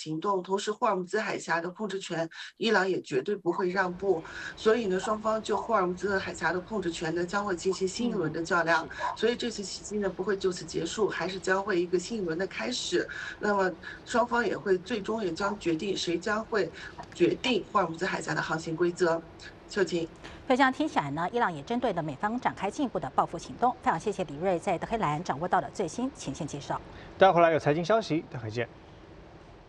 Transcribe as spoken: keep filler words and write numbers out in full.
行动，同时霍尔木兹海峡的控制权，伊朗也绝对不会让步。所以呢，双方就霍尔木兹海峡的控制权呢，将会进行新一轮的较量。所以这次袭击呢，不会就此结束，还是将会一个新一轮的开始。那么双方也会最终也将决定谁将会决定霍尔木兹海峡的航行规则。秀琴。 所以这样听起来呢，伊朗也针对了美方展开进一步的报复行动。非常谢谢李瑞在德黑兰掌握到的最新前线介绍。 待会儿来有财经消息，待会见。